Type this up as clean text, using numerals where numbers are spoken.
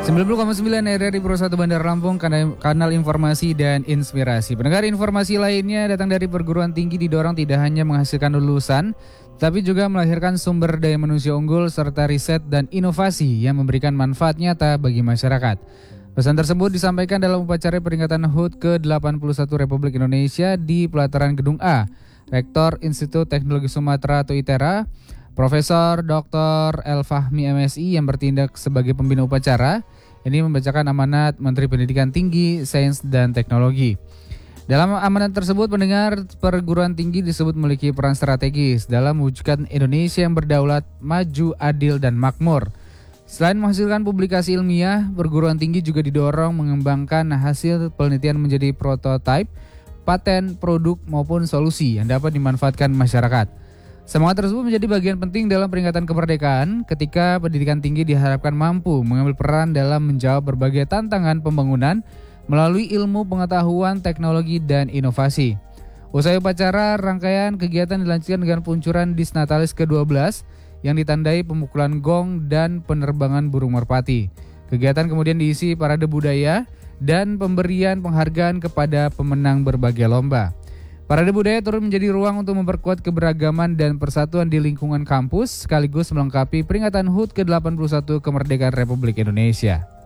90,9 RRI Pro 1 Bandar Lampung, kanal informasi dan inspirasi. Pendengar, informasi lainnya datang dari perguruan tinggi didorong tidak hanya menghasilkan lulusan, tapi juga melahirkan sumber daya manusia unggul serta riset dan inovasi yang memberikan manfaat nyata bagi masyarakat. Pesan tersebut disampaikan dalam upacara peringatan HUT ke-81 Republik Indonesia di pelataran Gedung A, Rektor Institut Teknologi Sumatera atau ITERA, Profesor Dr. El Fahmi MSI yang bertindak sebagai pembina upacara, ini membacakan amanat Menteri Pendidikan Tinggi, Sains dan Teknologi. Dalam amanat tersebut, pendengar, perguruan tinggi disebut memiliki peran strategis dalam mewujudkan Indonesia yang berdaulat, maju, adil, dan makmur. Selain menghasilkan publikasi ilmiah, perguruan tinggi juga didorong mengembangkan hasil penelitian menjadi prototipe, paten, produk maupun solusi yang dapat dimanfaatkan masyarakat. Semangat tersebut menjadi bagian penting dalam peringatan kemerdekaan ketika pendidikan tinggi diharapkan mampu mengambil peran dalam menjawab berbagai tantangan pembangunan melalui ilmu pengetahuan, teknologi, dan inovasi. Usai upacara, rangkaian kegiatan dilanjutkan dengan peluncuran Disnatalis ke-12 yang ditandai pemukulan gong dan penerbangan burung merpati. Kegiatan kemudian diisi parade budaya dan pemberian penghargaan kepada pemenang berbagai lomba. Parade budaya turut menjadi ruang untuk memperkuat keberagaman dan persatuan di lingkungan kampus sekaligus melengkapi peringatan HUT ke-81 kemerdekaan Republik Indonesia.